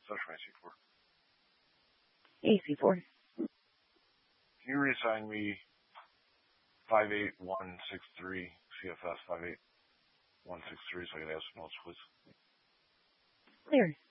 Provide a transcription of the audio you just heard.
That's my C4. AC4. Can you reassign me 58163 CFS 58163 so I can have some notes, please? Clear.